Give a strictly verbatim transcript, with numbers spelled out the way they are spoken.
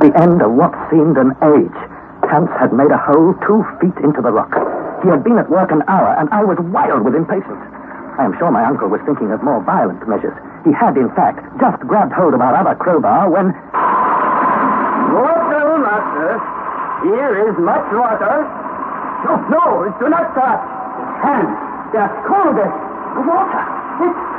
the end of what seemed an age, Hans had made a hole two feet into the rock. He had been at work an hour, and I was wild with impatience. I am sure my uncle was thinking of more violent measures. He had, in fact, just grabbed hold of our other crowbar when... Water, master. Here is much water. No, no, do not touch. Hands, they are cold. Water! It's